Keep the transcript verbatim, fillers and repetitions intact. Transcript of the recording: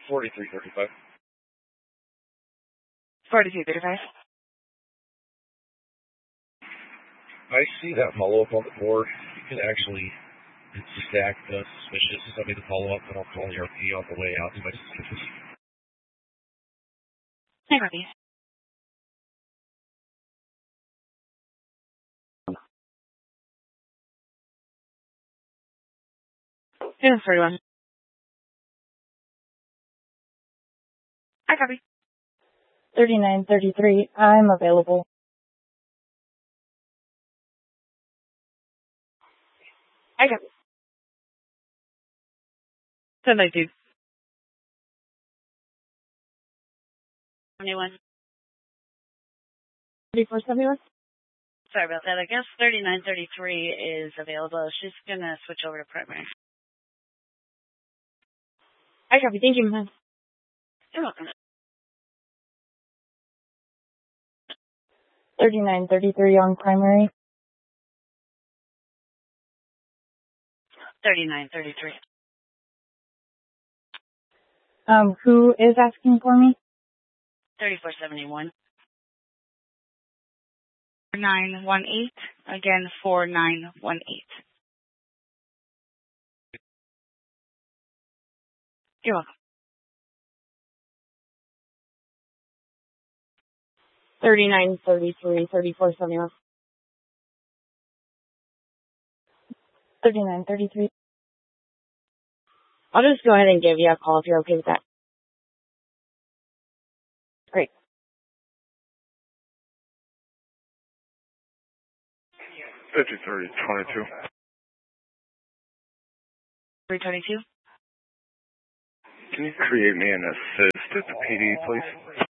forty-three thirty-five. forty-three thirty-five. I see that follow-up on the board. You can actually stack the suspicious. Send me the follow-up, and I'll call the R P on the way out to my suspicious. Hey, Robbie. Here's forty-one. Hi, copy. thirty-nine thirty-three. I'm available. I got it. ten ninety-two. twenty-one. thirty-four seventy-one? Sorry about that. I guess thirty-nine thirty-three is available. She's going to switch over to primary. I copy. Thank you, man. You're welcome. thirty-nine thirty-three on primary. thirty-nine thirty-three. Um, who is asking for me? thirty-four seventy-one. four nine one eight. Again, four nine one eight. You're welcome. thirty-nine thirty-three, thirty-four seventy-one. thirty-nine thirty-three. I'll just go ahead and give you a call if you're okay with that. Great. fifty-three twenty-two. three twenty-two. Can you create me an assist at the P D, please?